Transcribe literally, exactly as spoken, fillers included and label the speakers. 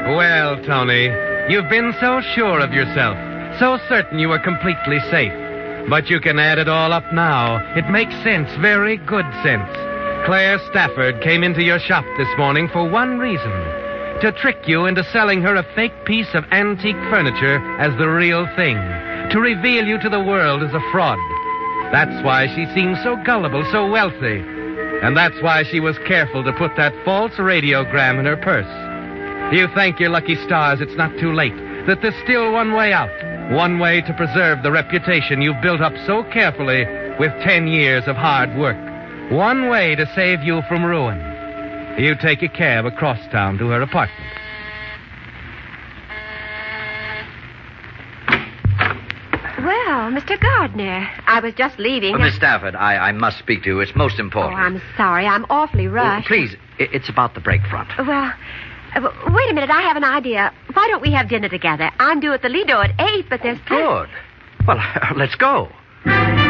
Speaker 1: Well, Tony, you've been so sure of yourself, so certain you were completely safe. But you can add it all up now. It makes sense, very good sense. Claire Stafford came into your shop this morning for one reason. To trick you into selling her a fake piece of antique furniture as the real thing. To reveal you to the world as a fraud. That's why she seemed so gullible, so wealthy. And that's why she was careful to put that false radiogram in her purse. You thank your lucky stars it's not too late, that there's still one way out. One way to preserve the reputation you've built up so carefully with ten years of hard work. One way to save you from ruin. You take a cab across town to her apartment.
Speaker 2: Well, Mister Gardner, I was just leaving.
Speaker 3: Oh, Miss Stafford, I, I must speak to you. It's most important.
Speaker 2: Oh, I'm sorry. I'm awfully rushed.
Speaker 3: Oh, please, it's about the brake front.
Speaker 2: Well, uh, wait a minute. I have an idea. Why don't we have dinner together? I'm due at the Lido at eight, but there's...
Speaker 3: Good. Well, let's go.